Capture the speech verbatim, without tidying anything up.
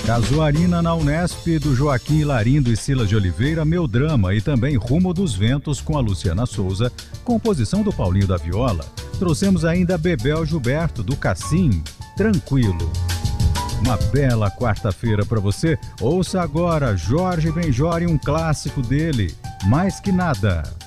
Casuarina na Unesp, do Joaquim Larindo e Silas de Oliveira, Meu Drama, e também Rumo dos Ventos, com a Luciana Souza, composição do Paulinho da Viola. Trouxemos ainda Bebel Gilberto, do Cassim, Tranquilo. Uma bela quarta-feira para você. Ouça agora Jorge Benjor e um clássico dele, Mais Que Nada.